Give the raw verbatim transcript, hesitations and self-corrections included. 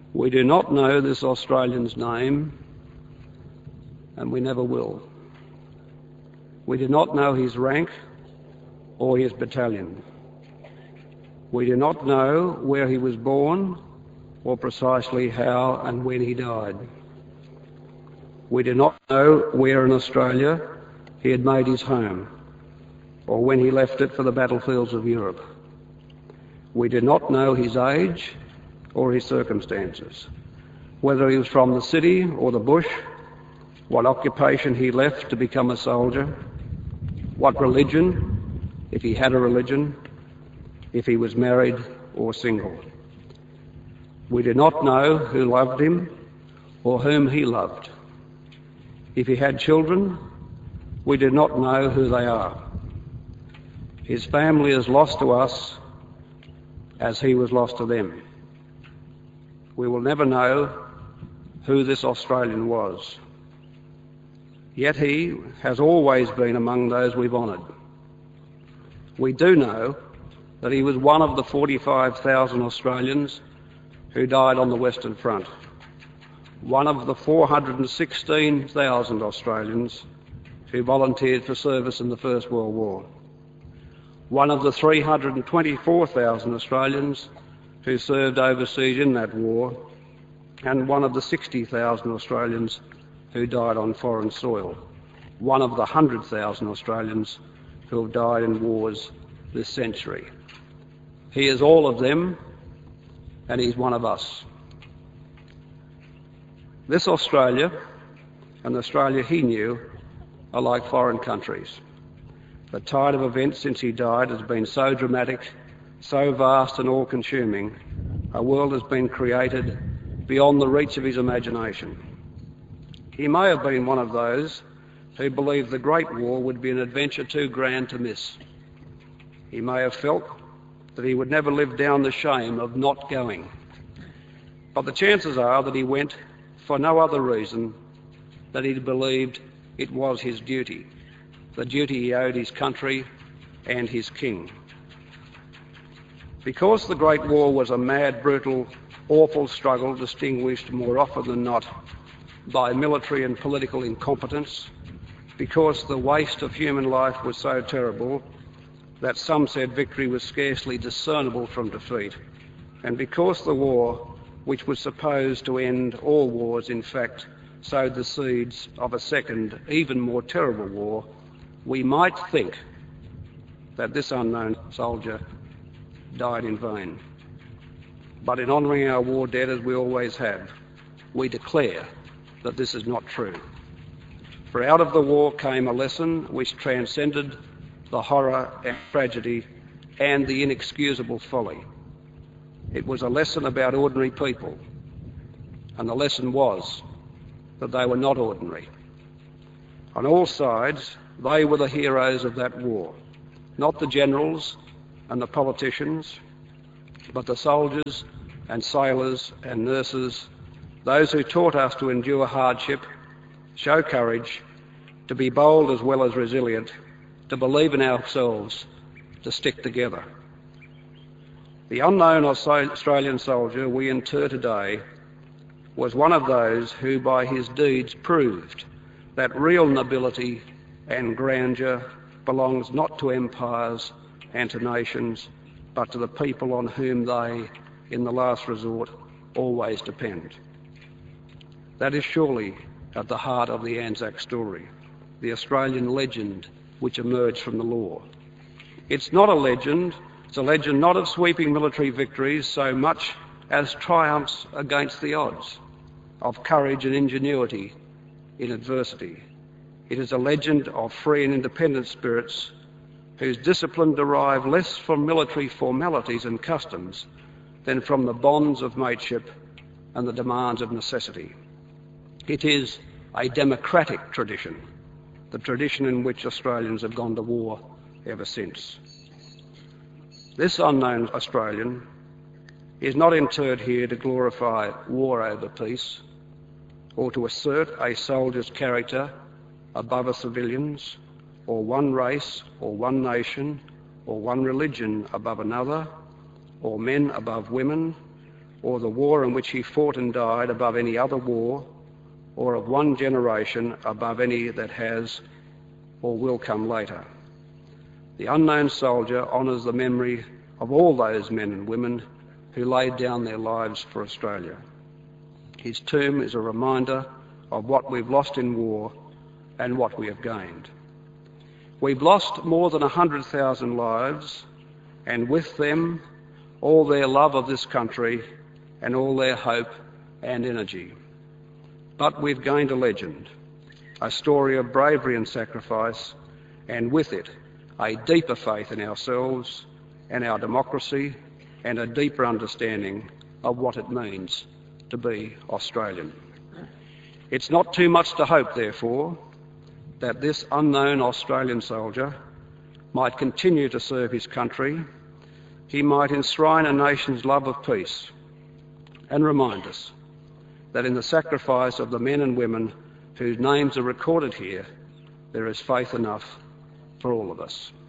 We do not know this Australian's name, and we never will. We do not know his rank or his battalion. We do not know where he was born or precisely how and when he died. We do not know where in Australia he had made his home or when he left it for the battlefields of Europe. We do not know his age or his circumstances, whether he was from the city or the bush, what occupation he left to become a soldier, what religion, if he had a religion, if he was married or single. We do not know who loved him or whom he loved. If he had children, we do not know who they are. His family is lost to us as he was lost to them. We will never know who this Australian was. Yet he has always been among those we've honoured. We do know that he was one of the forty-five thousand Australians who died on the Western Front, one of the four hundred sixteen thousand Australians who volunteered for service in the First World War, one of the three hundred twenty-four thousand Australians who served overseas in that war, and one of the sixty thousand Australians who died on foreign soil, one of the one hundred thousand Australians who have died in wars this century. He is all of them, and he's one of us. This Australia and the Australia he knew are like foreign countries. The tide of events since he died has been so dramatic, so vast and all-consuming, a world has been created beyond the reach of his imagination. He may have been one of those who believed the Great War would be an adventure too grand to miss. He may have felt that he would never live down the shame of not going. But the chances are that he went for no other reason than he believed it was his duty, the duty he owed his country and his king. Because the Great War was a mad, brutal, awful struggle distinguished more often than not by military and political incompetence, because the waste of human life was so terrible that some said victory was scarcely discernible from defeat, and because the war, which was supposed to end all wars, in fact sowed the seeds of a second, even more terrible war, we might think that this unknown soldier died in vain. But in honouring our war dead, as we always have, we declare that this is not true. For out of the war came a lesson which transcended the horror and tragedy and the inexcusable folly. It was a lesson about ordinary people, and the lesson was that they were not ordinary. On all sides, they were the heroes of that war, not the generals and the politicians, but the soldiers and sailors and nurses, those who taught us to endure hardship, show courage, to be bold as well as resilient, to believe in ourselves, to stick together. The unknown Australian soldier we inter today was one of those who by his deeds proved that real nobility and grandeur belongs not to empires and to nations, but to the people on whom they, in the last resort, always depend. That is surely at the heart of the Anzac story, the Australian legend which emerged from the law. It's not a legend, it's a legend not of sweeping military victories so much as triumphs against the odds, of courage and ingenuity in adversity. It is a legend of free and independent spirits whose discipline derive less from military formalities and customs than from the bonds of mateship and the demands of necessity. It is a democratic tradition, the tradition in which Australians have gone to war ever since. This unknown Australian is not interred here to glorify war over peace or to assert a soldier's character above a civilian's, or one race or one nation or one religion above another, or men above women, or the war in which he fought and died above any other war, or of one generation above any that has or will come later. The unknown soldier honours the memory of all those men and women who laid down their lives for Australia. His tomb is a reminder of what we've lost in war and what we have gained. We've lost more than one hundred thousand lives, and with them all their love of this country and all their hope and energy. But we've gained a legend, a story of bravery and sacrifice, and with it a deeper faith in ourselves and our democracy, and a deeper understanding of what it means to be Australian. It's not too much to hope, therefore, that this unknown Australian soldier might continue to serve his country. He might enshrine a nation's love of peace and remind us that in the sacrifice of the men and women whose names are recorded here, there is faith enough for all of us.